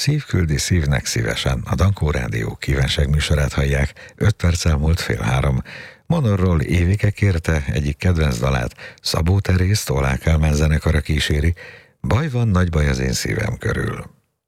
Szív küldi szívnek szívesen. A Dankó Rádió kívánság műsorát hallják. 5 perc elmúlt 2:30. Monorról Évike kérte egyik kedvenc dalát. Szabó Teréz, Tolák Kálmán zenekara kíséri. Baj van, nagy baj az én szívem körül.